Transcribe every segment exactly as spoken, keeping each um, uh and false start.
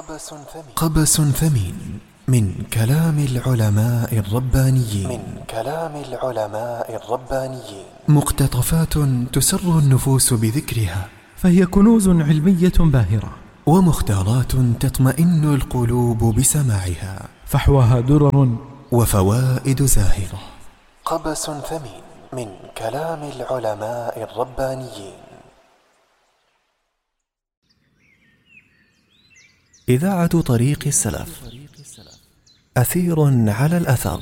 قبس ثمين, قبس ثمين من كلام العلماء الربانيين من كلام العلماء الربانيين مقتطفات تسر النفوس بذكرها، فهي كنوز علمية باهرة، ومختارات تطمئن القلوب بسماعها، فحواها درر وفوائد زاهرة. قبس ثمين من كلام العلماء الربانيين. إذاعة طريق السلف، أثير على الأثر.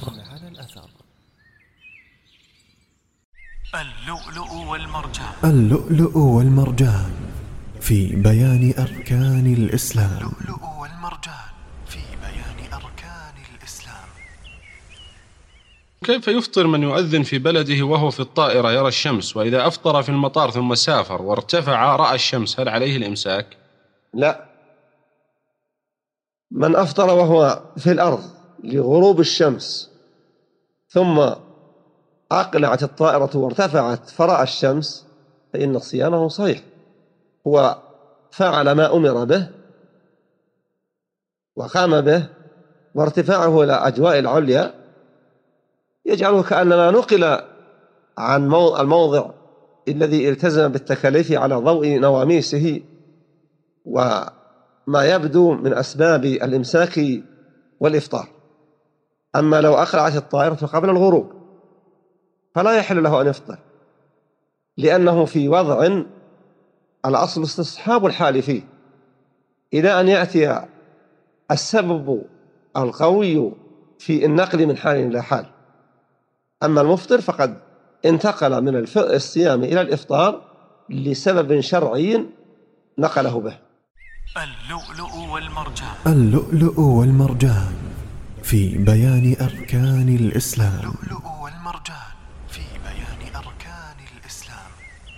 اللؤلؤ والمرجان اللؤلؤ والمرجان في بيان أركان الإسلام اللؤلؤ والمرجان في بيان أركان الإسلام. كيف يفطر من يؤذن في بلده وهو في الطائرة يرى الشمس، وإذا أفطر في المطار ثم سافر وارتفع رأى الشمس، هل عليه الإمساك؟ لا، من أفطر وهو في الأرض لغروب الشمس ثم أقلعت الطائرة وارتفعت فرأى الشمس فإن صيامه صحيح. هو فعل ما أمر به وقام به، وارتفاعه إلى أجواء العليا يجعله كأنما نقل عن الموضع الذي التزم بالتكاليف على ضوء نواميسه وما يبدو من أسباب الإمساك والإفطار. أما لو أقلعت الطائرة قبل الغروب فلا يحل له أن يفطر، لأنه في وضع الأصل استصحاب الحال فيه إلى أن يأتي السبب القوي في النقل من حال إلى حال. أما المفطر فقد انتقل من الصيام إلى الإفطار لسبب شرعي نقله به. اللؤلؤ والمرجان اللؤلؤ والمرجان في بيان أركان الإسلام اللؤلؤ والمرجان في بيان أركان الإسلام.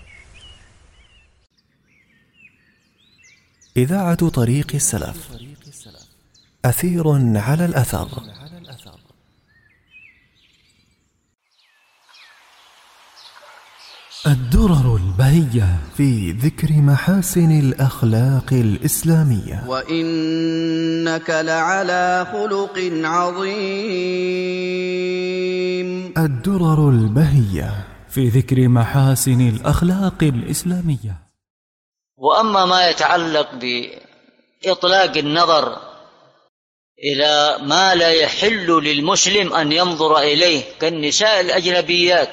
إذاعة طريق السلف، أثير على الأثر. الدرر البهية في ذكر محاسن الأخلاق الإسلامية. وإنك لعلى خلق عظيم. الدرر البهية في ذكر محاسن الأخلاق الإسلامية. وأما ما يتعلق بإطلاق النظر إلى ما لا يحل للمسلم أن ينظر إليه كالنساء الأجنبيات،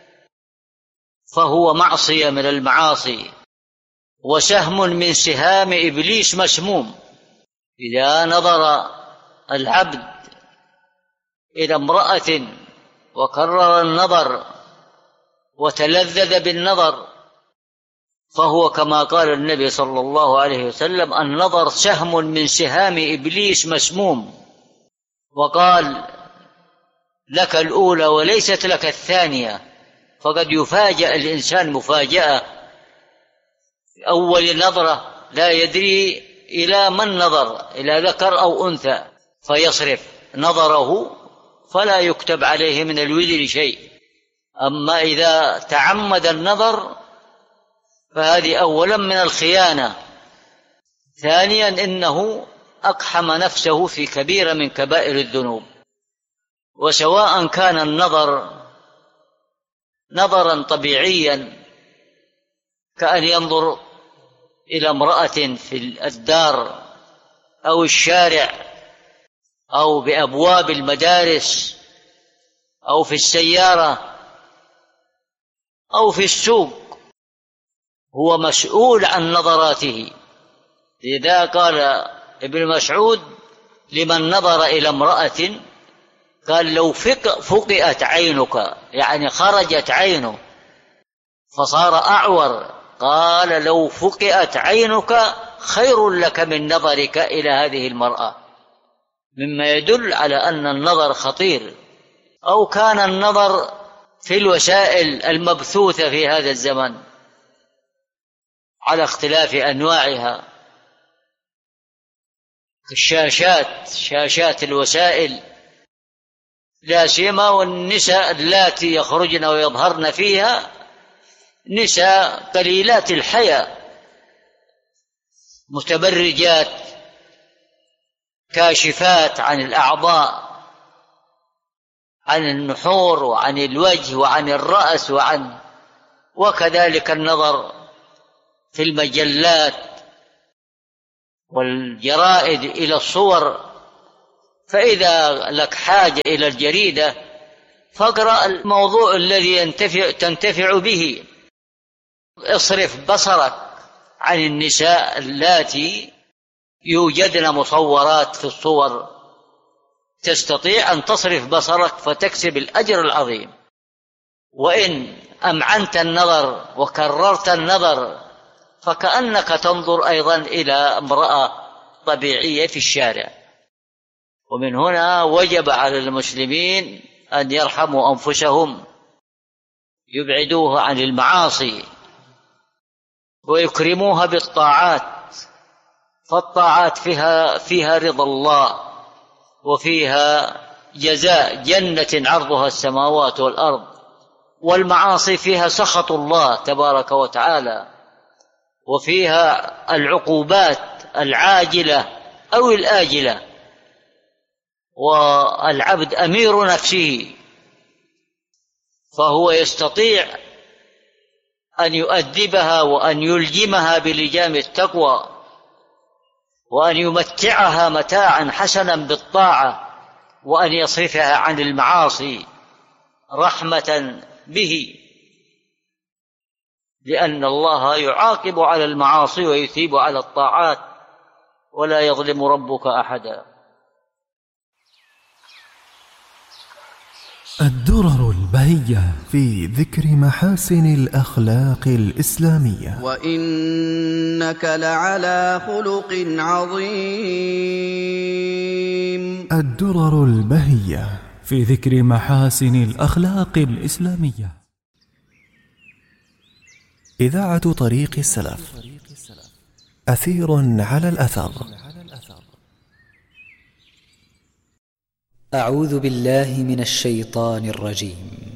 فهو معصية من المعاصي وسهم من سهام إبليس مسموم. إذا نظر العبد إلى امرأة وكرر النظر وتلذذ بالنظر، فهو كما قال النبي صلى الله عليه وسلم: النظر سهم من سهام إبليس مسموم. وقال: لك الأولى وليست لك الثانية. فقد يفاجأ الإنسان مفاجأة في أول نظرة لا يدري إلى من نظر، إلى ذكر أو أنثى، فيصرف نظره فلا يكتب عليه من الوزر شيء. أما إذا تعمد النظر فهذه أولا من الخيانة، ثانيا إنه أقحم نفسه في كبيرة من كبائر الذنوب. وسواء كان النظر نظرا طبيعيا كأن ينظر إلى امرأة في الدار أو الشارع أو بأبواب المدارس أو في السيارة أو في السوق، هو مسؤول عن نظراته. لذا قال ابن مسعود لمن نظر إلى امرأة، قال: لو فقئت عينك، يعني خرجت عينه فصار أعور، قال: لو فقئت عينك خير لك من نظرك إلى هذه المرأة، مما يدل على أن النظر خطير. أو كان النظر في الوسائل المبثوثة في هذا الزمن على اختلاف أنواعها، الشاشات شاشات الوسائل، لا سيما والنساء اللاتي يخرجن ويظهرن فيها نساء قليلات الحياء، متبرجات كاشفات عن الأعضاء، عن النحور وعن الوجه وعن الرأس، وعن وكذلك النظر في المجلات والجرائد إلى الصور. فإذا لك حاجة إلى الجريدة فاقرأ الموضوع الذي ينتفع تنتفع به. اصرف بصرك عن النساء اللاتي يوجدن مصورات في الصور، تستطيع أن تصرف بصرك فتكسب الأجر العظيم. وإن أمعنت النظر وكررت النظر فكأنك تنظر أيضا إلى امرأة طبيعية في الشارع. ومن هنا وجب على المسلمين أن يرحموا أنفسهم، يبعدوها عن المعاصي ويكرموها بالطاعات، فالطاعات فيها فيها رضا الله وفيها جزاء جنة عرضها السماوات والأرض، والمعاصي فيها سخط الله تبارك وتعالى، وفيها العقوبات العاجلة أو الآجلة، والعبد أمير نفسه، فهو يستطيع أن يؤدبها وأن يلجمها بلجام التقوى، وأن يمتعها متاعا حسنا بالطاعة، وأن يصرفها عن المعاصي رحمة به، لأن الله يعاقب على المعاصي ويثيب على الطاعات، ولا يظلم ربك أحدا. الدرر البهية في ذكر محاسن الأخلاق الإسلامية. وإنك لعلى خلق عظيم. الدرر البهية في ذكر محاسن الأخلاق الإسلامية. إذاعة طريق السلف، أثير على الأثر. أعوذ بالله من الشيطان الرجيم.